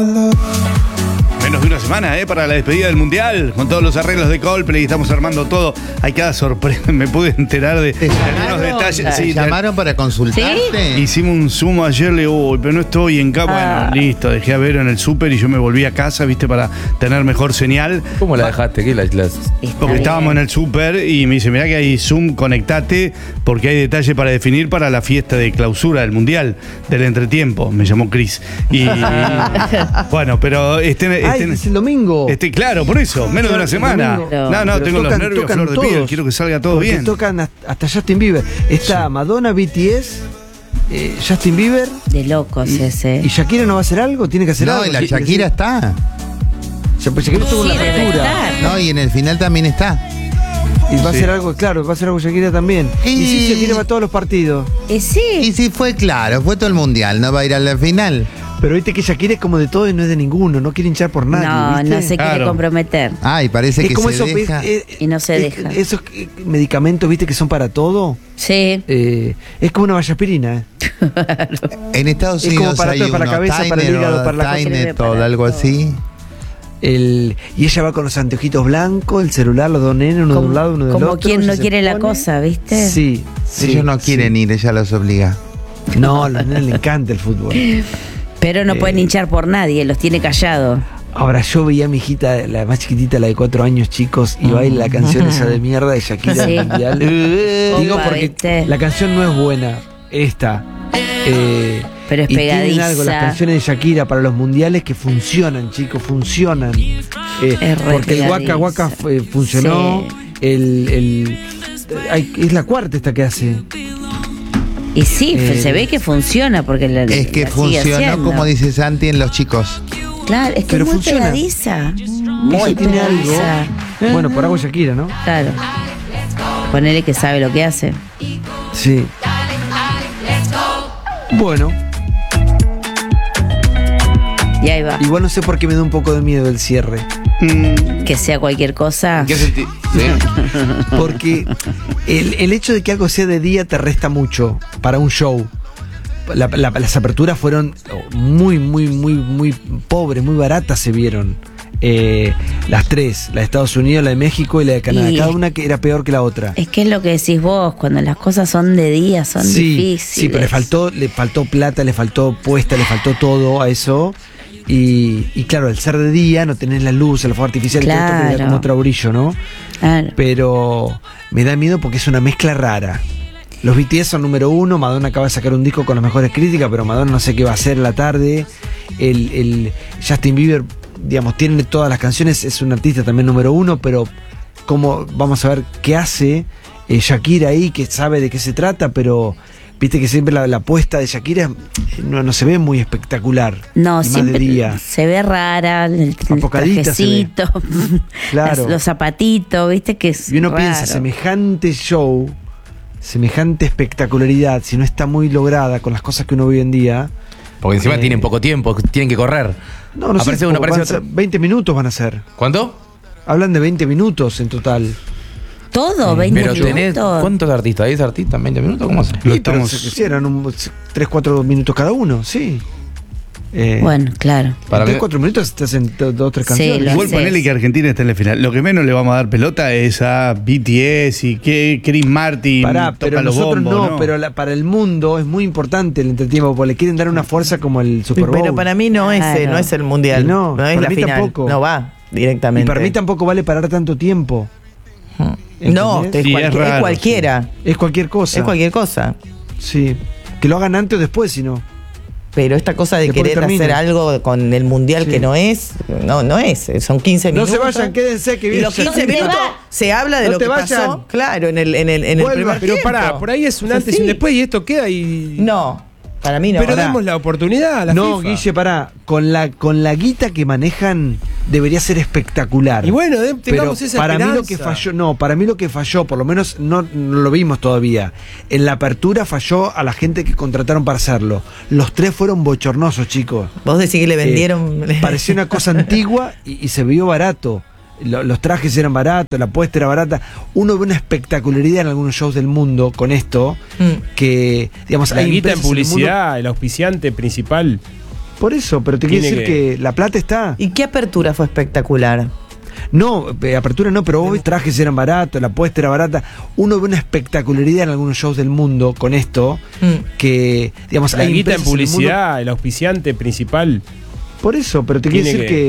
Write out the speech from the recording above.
Menos de una semana, para la despedida del Mundial, con todos los arreglos de Coldplay, estamos armando todo. Hay cada sorpresa, me pude enterar de algunos detalles. Sí, ¿llamaron para consultarte? Hicimos un Zoom ayer, le digo, pero no estoy en casa. Bueno, listo, dejé a ver en el súper y yo me volví a casa, viste, para tener mejor señal. ¿Cómo la dejaste? ¿Qué Porque estábamos en el súper y me dice, mirá que hay Zoom, conectate, porque hay detalle para definir para la fiesta de clausura del Mundial, del entretiempo. Me llamó Cris. Y bueno, pero es el domingo. Claro, por eso, menos de una semana. No, tengo los nervios a flor de piel, quiero que salga todo bien. Tocan hasta Justin Bieber. Está Madonna, BTS, Justin Bieber. De locos ese. ¿Y Shakira no va a hacer algo? ¿Tiene que hacer algo? No, y la Shakira está. Shakira tuvo una apertura. No, y en el final también está. Y va a hacer algo, claro, va a hacer algo Shakira también. Y sí, Shakira va a todos los partidos. Y sí, fue claro, fue todo el mundial, no va a ir a la final. Pero viste que Shakira es como de todo y no es de ninguno, no quiere hinchar por nadie. No se quiere comprometer. Y parece que se deja. Y no se deja. Esos medicamentos, viste, que son para todo. Sí. Es como una vallaspirina. En Estados Unidos para hay todo, para la cabeza, para el hígado, para la cosa, algo así. Y ella va con los anteojitos blancos, el celular, los dos nenes, uno de un lado, uno del otro. Como quien no quiere la cosa, ¿viste? Sí. Ellos no quieren ir, ella los obliga. No, a los nenes les encanta el fútbol. Pero no pueden hinchar por nadie, los tiene callados. Ahora, yo veía a mi hijita, la más chiquitita, la de 4 años, chicos, y baila la canción esa de mierda de Shakira del Mundial. Digo porque la canción no es buena, esta. Pero es y pegadiza. Tienen algo, las canciones de Shakira para los mundiales que funcionan, chicos, funcionan. Porque el Waka Waka funcionó. Sí. Es la cuarta esta que hace. Y sí, se ve que funciona porque es que funcionó, como dice Santi, en los chicos. Claro, es que pero es muy funciona. Pegadiza. Muy tiene pegadiza. Algo. Bueno, por algo Shakira, ¿no? Claro. Ponele que sabe lo que hace. Sí. Bueno. Y ahí va. Igual no sé por qué me da un poco de miedo el cierre. Que sea cualquier cosa. ¿En qué sentido? ¿Sí? Porque el hecho de que algo sea de día te resta mucho para un show. Las aperturas fueron muy pobres, muy baratas se vieron. Las tres, la de Estados Unidos, la de México y la de Canadá. Cada una que era peor que la otra. Es que es lo que decís vos, cuando las cosas son de día, son difíciles. Sí, pero le faltó plata, le faltó puesta, le faltó todo a eso. Y claro, al ser de día no tenés la luz, el fuego artificial, todo esto que da como otro brillo, ¿no? Claro. Pero me da miedo porque es una mezcla rara. Los BTS son número 1, Madonna acaba de sacar un disco con las mejores críticas, pero Madonna no sé qué va a hacer en la tarde. El Justin Bieber, digamos, tiene todas las canciones, es un artista también número 1, pero como vamos a ver qué hace Shakira ahí, que sabe de qué se trata, pero viste que siempre la apuesta de Shakira no se ve muy espectacular. No, siempre se ve rara, el trajecito, claro. Los zapatitos, viste que es y uno raro. Piensa, semejante show, semejante espectacularidad, si no está muy lograda con las cosas que uno ve hoy en día. Porque encima tienen poco tiempo, tienen que correr. No sé, 20 minutos van a ser. ¿Cuánto? Hablan de 20 minutos en total. Todo, 20 pero minutos. Tenés, ¿cuántos artistas? ¿10 artistas en 20 minutos? ¿Cómo se? Sí, eran 3-4 minutos cada uno, sí. Bueno, claro. Para 3-4 minutos te hacen 2-3 canciones. Igual ponele que Argentina está en la final. Lo que menos le vamos a dar pelota es a BTS y que Chris Martin pero los nosotros bombos, no, pero para el mundo es muy importante el entretiempo porque le quieren dar una fuerza como el Super Bowl. Pero para mí no es el mundial. No es la final. Tampoco. No va directamente. Y para mí tampoco vale parar tanto tiempo. No, es cualquiera. Es cualquier cosa. Es cualquier cosa. Sí. Que lo hagan antes o después, si no. Pero esta cosa de querer hacer algo con el mundial que no es, son 15 minutos. No se vayan, quédense que viene. Y los 15 minutos se habla de lo que pasó. Claro, en el primer Pero tiempo. pará, por ahí es un antes y un después y esto queda y... No, para mí no. Pero demos la oportunidad a la FIFA. Guille, pará. Con la guita que manejan debería ser espectacular. Y bueno, tengamos pero esa para esperanza. mí lo que falló, por lo menos no lo vimos todavía. En la apertura falló a la gente que contrataron para hacerlo. Los 3 fueron bochornosos, chicos. Vos decís que le vendieron... parecía una cosa antigua y se vio barato. Los trajes eran baratos, la apuesta era barata. Uno ve una espectacularidad en algunos shows del mundo con esto, que, digamos, la guita en publicidad, el auspiciante principal. Por eso, pero te quiero decir que la plata está. ¿Y qué apertura fue espectacular? No, apertura no, pero hoy trajes eran baratos, la apuesta era barata. Uno ve una espectacularidad en algunos shows del mundo con esto, que, digamos, la guita en publicidad, el auspiciante principal. Por eso, pero te quiero decir que